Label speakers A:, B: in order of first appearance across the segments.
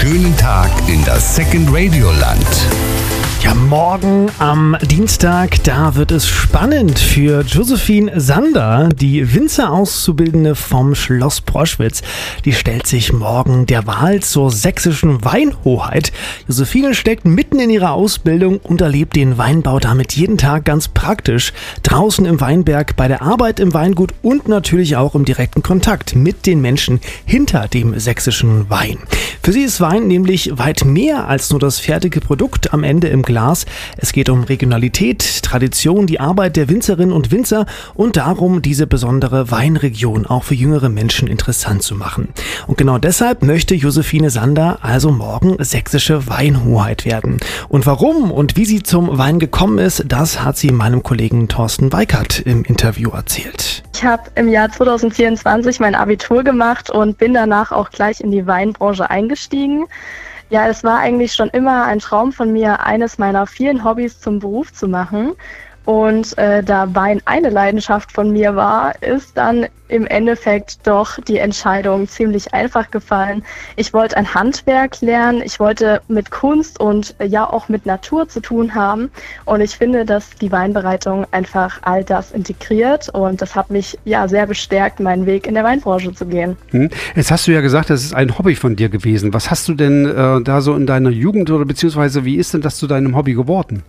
A: schönen Tag in das Second Radio Land.
B: Ja, morgen am Dienstag, da wird es spannend für Josephine Sander, die Winzerauszubildende vom Schloss Proschwitz. Die stellt sich morgen der Wahl zur sächsischen Weinhoheit. Josephine steckt mitten in ihrer Ausbildung und erlebt den Weinbau damit jeden Tag ganz praktisch. Draußen im Weinberg, bei der Arbeit im Weingut und natürlich auch im direkten Kontakt mit den Menschen hinter dem sächsischen Wein. Für sie ist Wein nämlich weit mehr als nur das fertige Produkt am Ende im Glas. Es geht um Regionalität, Tradition, die Arbeit der Winzerinnen und Winzer und darum, diese besondere Weinregion auch für jüngere Menschen interessant zu machen. Und genau deshalb möchte Josephine Sander also morgen sächsische Weinhoheit werden. Und warum und wie sie zum Wein gekommen ist, das hat sie meinem Kollegen Thorsten Weikert im Interview erzählt.
C: Ich habe im Jahr 2024 mein Abitur gemacht und bin danach auch gleich in die Weinbranche eingestiegen. Ja, es war eigentlich schon immer ein Traum von mir, eines meiner vielen Hobbys zum Beruf zu machen. Und da Wein eine Leidenschaft von mir war, ist dann im Endeffekt doch die Entscheidung ziemlich einfach gefallen. Ich wollte ein Handwerk lernen, ich wollte mit Kunst und ja auch mit Natur zu tun haben. Und ich finde, dass die Weinbereitung einfach all das integriert. Und das hat mich ja sehr bestärkt, meinen Weg in der Weinbranche zu gehen.
D: Jetzt hast du ja gesagt, das ist ein Hobby von dir gewesen. Was hast du denn da so in deiner Jugend oder beziehungsweise wie ist denn das zu deinem Hobby geworden?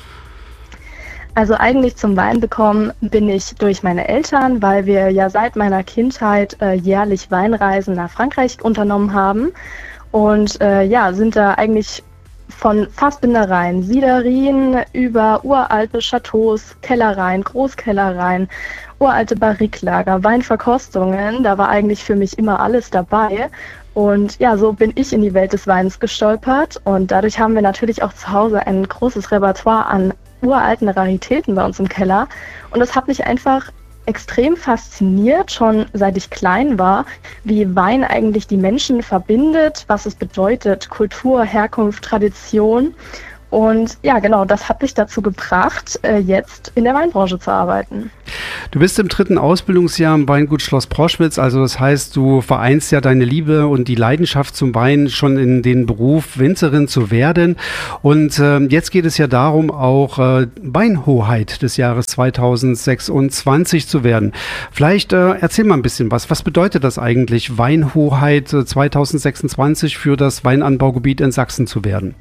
C: Also eigentlich zum Wein bekommen bin ich durch meine Eltern, weil wir ja seit meiner Kindheit jährlich Weinreisen nach Frankreich unternommen haben und sind da eigentlich von Fassbindereien, Siederien über uralte Chateaus, Kellereien, Großkellereien, uralte Barrique-Lager, Weinverkostungen, da war eigentlich für mich immer alles dabei. Und ja, so bin ich in die Welt des Weins gestolpert und dadurch haben wir natürlich auch zu Hause ein großes Repertoire an uralten Raritäten bei uns im Keller. Und das hat mich einfach extrem fasziniert, schon seit ich klein war, wie Wein eigentlich die Menschen verbindet, was es bedeutet, Kultur, Herkunft, Tradition. Und ja, genau, das hat mich dazu gebracht, jetzt in der Weinbranche zu arbeiten.
D: Du bist im 3. Ausbildungsjahr im Weingut Schloss Proschwitz, also das heißt, du vereinst ja deine Liebe und die Leidenschaft zum Wein schon in den Beruf, Winzerin zu werden. Und jetzt geht es ja darum, auch Weinhoheit des Jahres 2026 zu werden. Vielleicht erzähl mal ein bisschen was. Was bedeutet das eigentlich, Weinhoheit 2026 für das Weinanbaugebiet in Sachsen zu werden?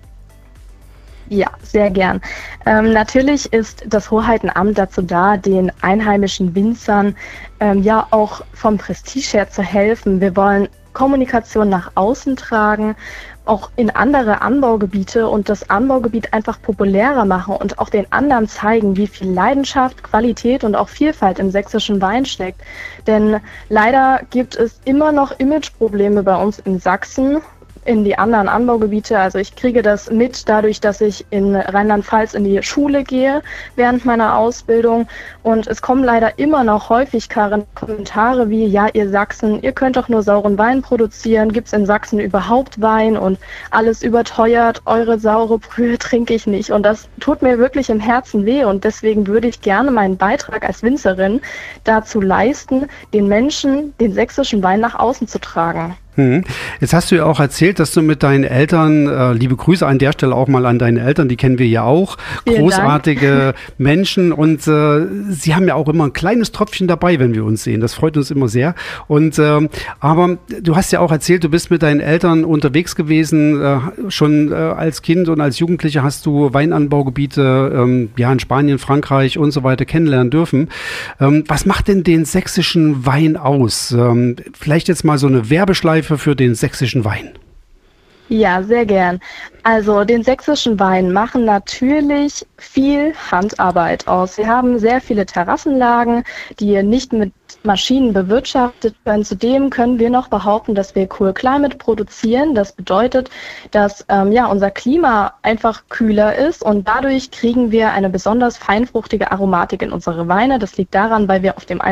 C: Ja, sehr gern. Natürlich ist das Hoheitenamt dazu da, den einheimischen Winzern ja auch vom Prestige her zu helfen. Wir wollen Kommunikation nach außen tragen, auch in andere Anbaugebiete und das Anbaugebiet einfach populärer machen und auch den anderen zeigen, wie viel Leidenschaft, Qualität und auch Vielfalt im sächsischen Wein steckt. Denn leider gibt es immer noch Imageprobleme bei uns in Sachsen, in die anderen Anbaugebiete. Also ich kriege das mit dadurch, dass ich in Rheinland-Pfalz in die Schule gehe während meiner Ausbildung und es kommen leider immer noch häufig Kommentare wie, ja, ihr Sachsen, ihr könnt doch nur sauren Wein produzieren, gibt's in Sachsen überhaupt Wein und alles überteuert, eure saure Brühe trinke ich nicht und das tut mir wirklich im Herzen weh und deswegen würde ich gerne meinen Beitrag als Winzerin dazu leisten, den Menschen den sächsischen Wein nach außen zu tragen.
D: Jetzt hast du ja auch erzählt, dass du mit deinen Eltern, liebe Grüße an der Stelle auch mal an deine Eltern, die kennen wir ja auch, großartige Menschen und sie haben ja auch immer ein kleines Tröpfchen dabei, wenn wir uns sehen. Das freut uns immer sehr. Und aber du hast ja auch erzählt, du bist mit deinen Eltern unterwegs gewesen, schon als Kind und als Jugendliche hast du Weinanbaugebiete in Spanien, Frankreich und so weiter kennenlernen dürfen. Was macht denn den sächsischen Wein aus? Vielleicht jetzt mal so eine Werbeschleife für den sächsischen Wein.
C: Ja, sehr gern. Also den sächsischen Wein machen natürlich viel Handarbeit aus. Wir haben sehr viele Terrassenlagen, die nicht mit Maschinen bewirtschaftet werden. Zudem können wir noch behaupten, dass wir Cool Climate produzieren. Das bedeutet, dass unser Klima einfach kühler ist und dadurch kriegen wir eine besonders feinfruchtige Aromatik in unsere Weine. Das liegt daran, weil wir auf dem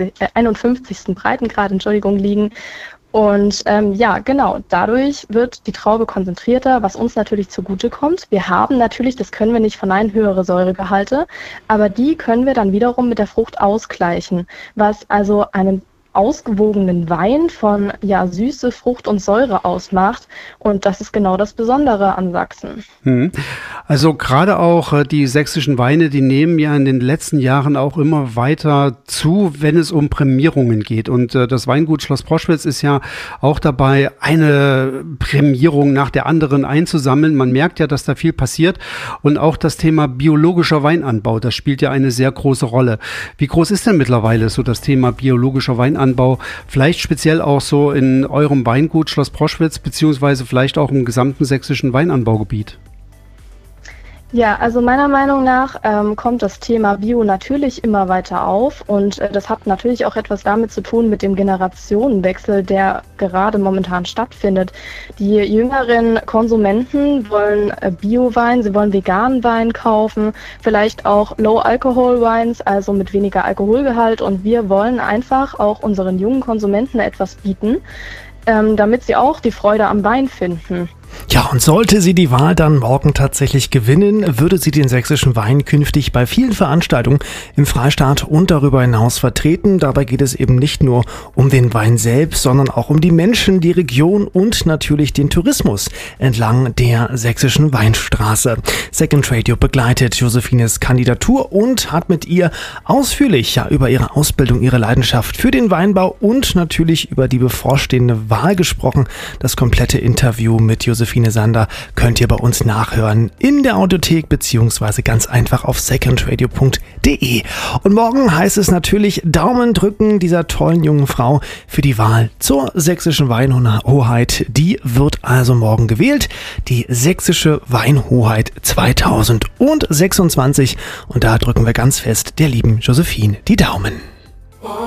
C: 51. Breitengrad liegen. Und dadurch wird die Traube konzentrierter, was uns natürlich zugutekommt. Wir haben natürlich, das können wir nicht verneinen, höhere Säuregehalte, aber die können wir dann wiederum mit der Frucht ausgleichen, was also einen ausgewogenen Wein von Süße, Frucht und Säure ausmacht. Und das ist genau das Besondere an Sachsen.
D: Also gerade auch die sächsischen Weine, die nehmen ja in den letzten Jahren auch immer weiter zu, wenn es um Prämierungen geht. Und das Weingut Schloss Proschwitz ist ja auch dabei, eine Prämierung nach der anderen einzusammeln. Man merkt ja, dass da viel passiert. Und auch das Thema biologischer Weinanbau, das spielt ja eine sehr große Rolle. Wie groß ist denn mittlerweile so das Thema biologischer Weinanbau? Vielleicht speziell auch so in eurem Weingut Schloss Proschwitz, beziehungsweise vielleicht auch im gesamten sächsischen Weinanbaugebiet?
C: Ja, also meiner Meinung nach kommt das Thema Bio natürlich immer weiter auf und das hat natürlich auch etwas damit zu tun mit dem Generationenwechsel, der gerade momentan stattfindet. Die jüngeren Konsumenten wollen Bio-Wein, sie wollen veganen Wein kaufen, vielleicht auch Low-Alcohol-Wines, also mit weniger Alkoholgehalt, und wir wollen einfach auch unseren jungen Konsumenten etwas bieten, damit sie auch die Freude am Wein finden.
B: Ja, und sollte sie die Wahl dann morgen tatsächlich gewinnen, würde sie den sächsischen Wein künftig bei vielen Veranstaltungen im Freistaat und darüber hinaus vertreten. Dabei geht es eben nicht nur um den Wein selbst, sondern auch um die Menschen, die Region und natürlich den Tourismus entlang der sächsischen Weinstraße. Second Radio begleitet Josephines Kandidatur und hat mit ihr ausführlich über ihre Ausbildung, ihre Leidenschaft für den Weinbau und natürlich über die bevorstehende Wahl gesprochen. Das komplette Interview mit Josephine Sander könnt ihr bei uns nachhören in der Audiothek beziehungsweise ganz einfach auf secondradio.de. Und morgen heißt es natürlich Daumen drücken dieser tollen jungen Frau für die Wahl zur sächsischen Weinhoheit. Die wird also morgen gewählt. Die sächsische Weinhoheit 2026. Und da drücken wir ganz fest der lieben Josephine die Daumen.